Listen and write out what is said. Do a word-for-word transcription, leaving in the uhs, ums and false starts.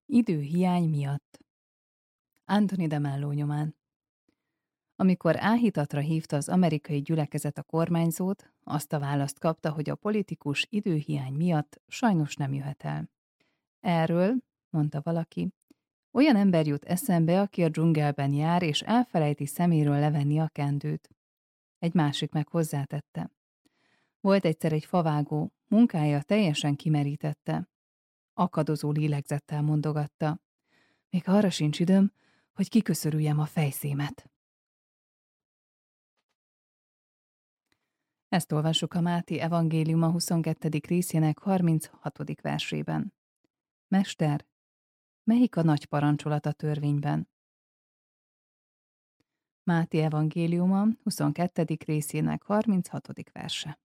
Időhiány miatt. Anthony de Mello nyomán. Amikor áhítatra hívta az amerikai gyülekezet a kormányzót, azt a választ kapta, hogy a politikus időhiány miatt sajnos nem jöhet el. Erről, mondta valaki, olyan ember jut eszembe, aki a dzsungelben jár, és elfelejti szeméről levenni a kendőt. Egy másik meg hozzátette. Volt egyszer egy favágó, munkája teljesen kimerítette. Akadozó lélegzettel mondogatta. Még arra sincs időm, hogy kiköszörüljem a fejszémet. Ezt olvassuk a Máté evangéliuma huszonkettedik részének harminchatodik versében. Mester, melyik a nagy parancsolat a törvényben? Máté evangéliuma huszonkettedik részének harminchatodik verse.